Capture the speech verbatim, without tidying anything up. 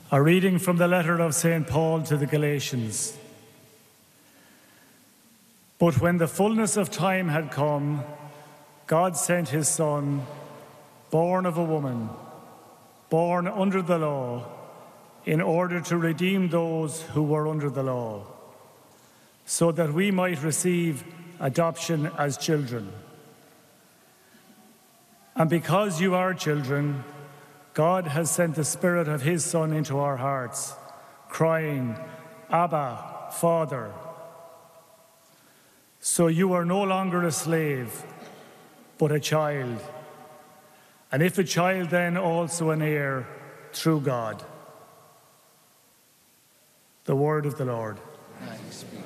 A reading from the letter of Saint Paul to the Galatians. But when the fullness of time had come, God sent his Son, born of a woman, born under the law, in order to redeem those who were under the law, so that we might receive adoption as children. And because you are children, God has sent the Spirit of his Son into our hearts, crying, Abba, Father. So you are no longer a slave, but a child. And if a child, then also an heir through God. The word of the Lord. Thanks be